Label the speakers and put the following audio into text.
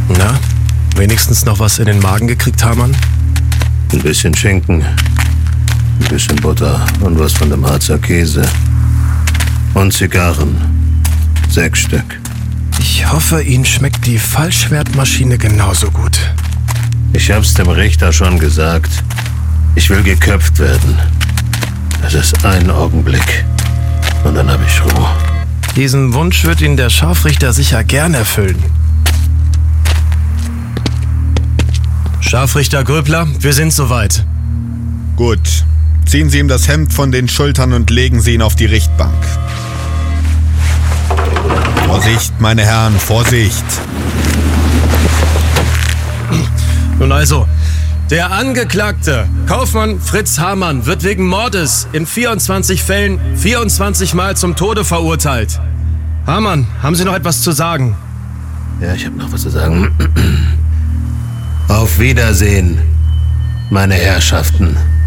Speaker 1: Na, wenigstens noch was in den Magen gekriegt, Hamann?
Speaker 2: Ein bisschen Schinken, ein bisschen Butter und was von dem Harzer Käse. Und Zigarren. 6 Stück.
Speaker 1: Ich hoffe, Ihnen schmeckt die Fallschwertmaschine genauso gut.
Speaker 2: Ich hab's dem Richter schon gesagt. Ich will geköpft werden. Es ist ein Augenblick. Und dann hab ich Ruhe.
Speaker 1: Diesen Wunsch wird Ihnen der Scharfrichter sicher gern erfüllen. Scharfrichter Gröbler, wir sind soweit.
Speaker 3: Gut. Ziehen Sie ihm das Hemd von den Schultern und legen Sie ihn auf die Richtbank. Vorsicht, meine Herren, Vorsicht.
Speaker 1: Nun also, der Angeklagte, Kaufmann Fritz Hamann, wird wegen Mordes in 24 Fällen 24 Mal zum Tode verurteilt. Hamann, haben Sie noch etwas zu sagen?
Speaker 2: Ja, ich habe noch was zu sagen. Auf Wiedersehen, meine Herrschaften.